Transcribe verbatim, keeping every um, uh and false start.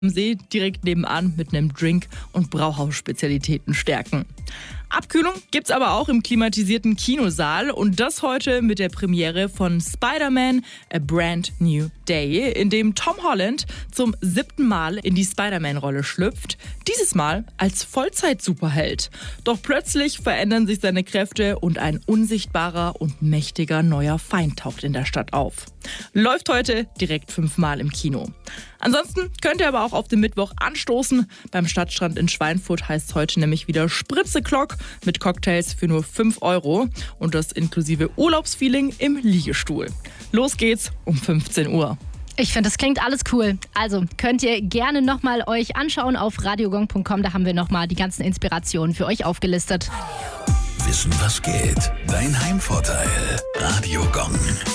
See direkt nebenan mit einem Drink und Brauhausspezialitäten stärken. Abkühlung gibt's aber auch im klimatisierten Kinosaal und das heute mit der Premiere von Spider-Man A Brand New Day, in dem Tom Holland zum siebten Mal in die Spider-Man-Rolle schlüpft, dieses Mal als Vollzeit-Superheld. Doch plötzlich verändern sich seine Kräfte und ein unsichtbarer und mächtiger neuer Feind taucht in der Stadt auf. Läuft heute direkt fünfmal im Kino. Ansonsten könnt ihr aber auch auf den Mittwoch anstoßen. Beim Stadtstrand in Schweinfurt heißt es heute nämlich wieder Spritze-Klock mit Cocktails für nur fünf Euro und das inklusive Urlaubsfeeling im Liegestuhl. Los geht's um fünfzehn Uhr. Ich finde, das klingt alles cool. Also könnt ihr gerne nochmal euch anschauen auf radiogong punkt com. Da haben wir nochmal die ganzen Inspirationen für euch aufgelistet. Wissen, was geht? Dein Heimvorteil. Radiogong.